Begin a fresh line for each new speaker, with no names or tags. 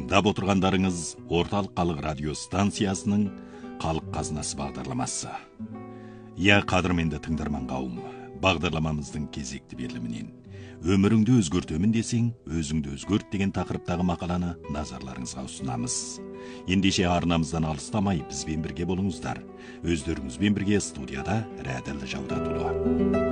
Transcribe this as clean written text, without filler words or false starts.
Тыңдап отырғандарыңыз Орталық Халық радио станциясының Халық қазынасы бағдарламасы. Я қадірменді тыңдарман қауым, бағдарламамыздың кезекті берілімінен өміріңді өзгертемін десең, өзіңді өзгерт деген тақырыптағы мақаланы назарларыңызға ұсынамыз. Ендеше арнамыздан алыстамай бізбен бірге болыңыздар. Өздеріңізбен бірге студияда Рәділ Жаудатұлы.